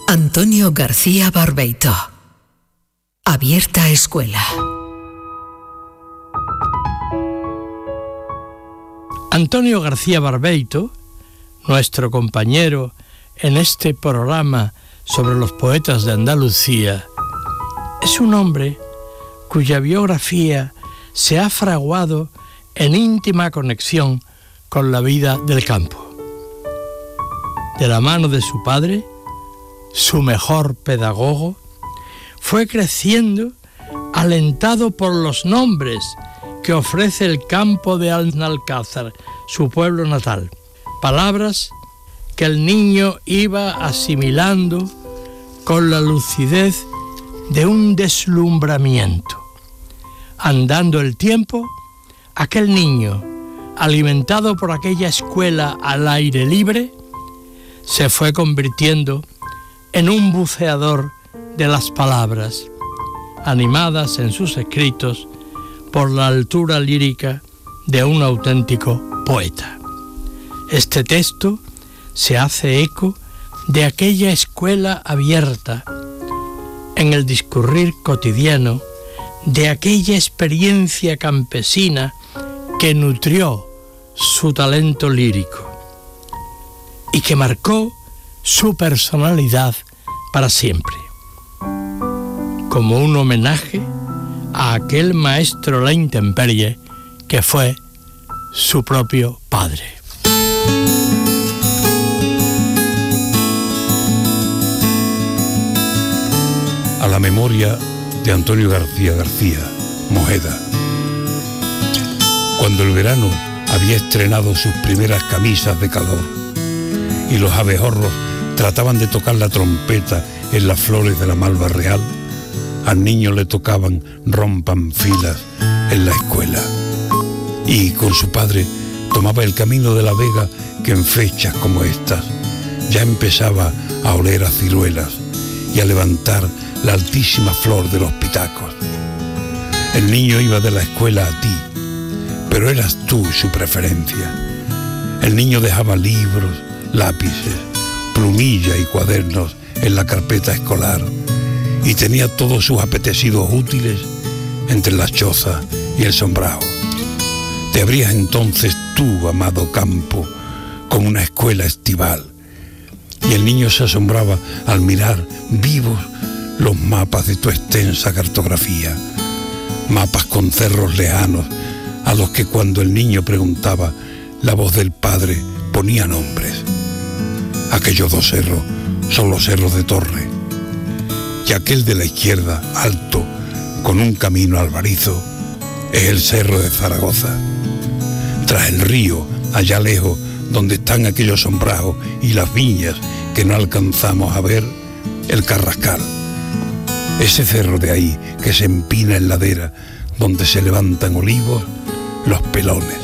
Antonio García Barbeito. Abierta escuela. Antonio García Barbeito, nuestro compañero en este programa sobre los poetas de Andalucía, es un hombre cuya biografía se ha fraguado en íntima conexión con la vida del campo. De la mano de su padre, su mejor pedagogo, fue creciendo alentado por los nombres que ofrece el campo de Alcázar, su pueblo natal. Palabras que el niño iba asimilando con la lucidez de un deslumbramiento. Andando el tiempo, aquel niño, alimentado por aquella escuela al aire libre, se fue convirtiendo en un buceador de las palabras, animadas en sus escritos por la altura lírica de un auténtico poeta. Este texto se hace eco de aquella escuela abierta en el discurrir cotidiano, de aquella experiencia campesina que nutrió su talento lírico y que marcó su personalidad para siempre, como un homenaje a aquel maestro la intemperie que fue su propio padre. A la memoria de Antonio García García, Mojeda. Cuando el verano había estrenado sus primeras camisas de calor y los abejorros trataban de tocar la trompeta en las flores de la malva real, al niño le tocaban rompan filas en la escuela. Y con su padre tomaba el camino de la vega que en fechas como estas ya empezaba a oler a ciruelas y a levantar la altísima flor de los pitacos. El niño iba de la escuela a ti, pero eras tú su preferencia. El niño dejaba libros, lápices, plumilla y cuadernos en la carpeta escolar y tenía todos sus apetecidos útiles entre la choza y el sombrao. Te abrías entonces tú, amado campo, con una escuela estival, y el niño se asombraba al mirar vivos los mapas de tu extensa cartografía, mapas con cerros lejanos a los que cuando el niño preguntaba, la voz del padre ponía nombres. Aquellos dos cerros son los cerros de Torre, y aquel de la izquierda, alto, con un camino alvarizo, es el cerro de Zaragoza. Tras el río, allá lejos, donde están aquellos sombrajos y las viñas que no alcanzamos a ver, el Carrascal. Ese cerro de ahí que se empina en ladera, donde se levantan olivos, los Pelones.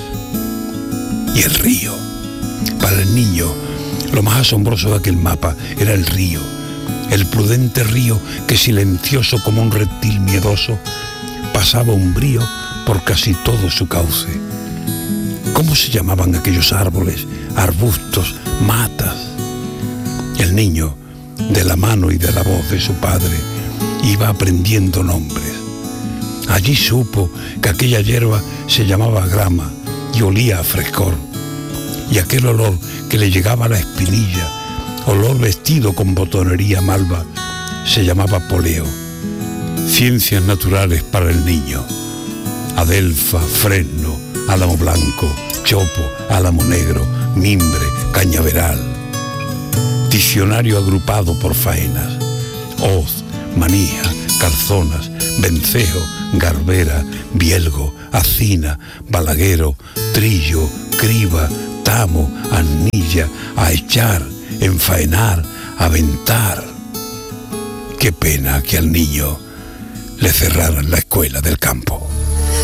Y el río. Para el niño, lo más asombroso de aquel mapa era el río, el prudente río que, silencioso como un reptil miedoso, pasaba umbrío por casi todo su cauce. ¿Cómo se llamaban aquellos árboles, arbustos, matas? El niño, de la mano y de la voz de su padre, iba aprendiendo nombres. Allí supo que aquella hierba se llamaba grama y olía a frescor, y aquel olor que le llegaba a la espinilla, olor vestido con botonería malva, se llamaba poleo. Ciencias naturales para el niño: adelfa, fresno, álamo blanco, chopo, álamo negro, mimbre, cañaveral. Diccionario agrupado por faenas: hoz, manija, calzonas, vencejo, garbera, bielgo, acina, balaguero, trillo, criba, tamo, anilla, a echar, enfaenar, aventar. Qué pena que al niño le cerraran la escuela del campo.